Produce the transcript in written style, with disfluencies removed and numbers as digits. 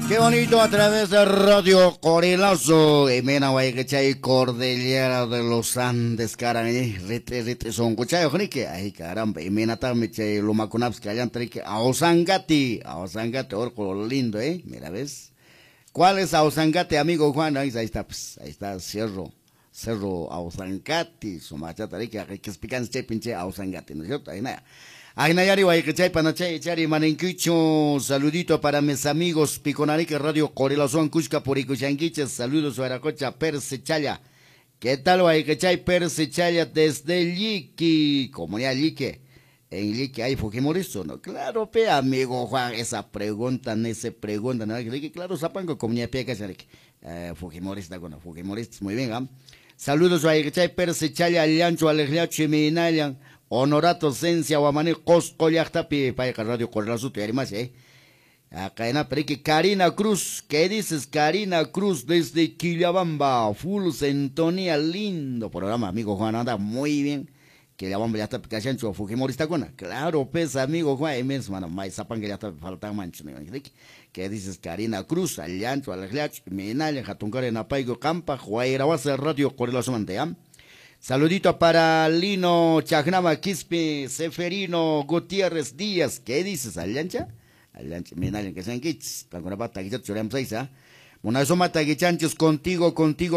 Qué bonito a través de Radio Corilazo. Y mena guay Cordillera de los Andes, caramba. Rete son cuchayo, que ay caramba. Y mena también chay Lumacunaps que hayan trique. Aosangati, orco lindo, mira, ¿ves? ¿Cuál es Aosangati, amigo Juan? Ahí está, pues, ahí está, Cerro Aosangati, su machata, que explican che pinche Aosangati, ¿no es cierto? Ahí nada. Agnayari Guaycachay Panachay Chari Maninquicho, saludito para mis amigos Piconarique Radio Corelazón Cusca Puricuchanquiches, saludos a Aracocha Perse Chaya. ¿Qué tal Guaycachay Perse Chaya desde Liqui? Comunidad Lique. En Lique hay Fujimoristo, ¿no? Claro, pe amigo Juan, esa pregunta, ¿no? Claro, Zapango, comunidad Pia Cacharik. Fujimorista, bueno, Fujimoristas, muy bien, ¿ah? Saludos a Guaycachay Perse Chaya, Aliancho, Alegliacho y Minalian. Honorato Sencia Guamaní Cosco Yachtapi Paya Radio Corrazo te más, acá en Apreque Karina Cruz, ¿qué dices Karina Cruz desde Quillabamba? Full sintonía, lindo programa, amigo Juan, anda muy bien. Quillabamba ya está cachancho Fujimorista con, claro, pesa amigo Juan, inmenso, mano, más sapan que ya está faltando mancho, ¿qué dices Karina Cruz? Allancho, Alegliach, Minal, Jatuncar en Apaigo Campa, Juaira va a ser Radio Corrazo Mantea. Saludito para Lino Chagnama Quispe, Seferino Gutiérrez Díaz. ¿Qué dices, Allancha? Allancha, mira, que sean kits. Para una pata, que ya te choremos ahí, ¿ah? Una soma, taguichanchos contigo.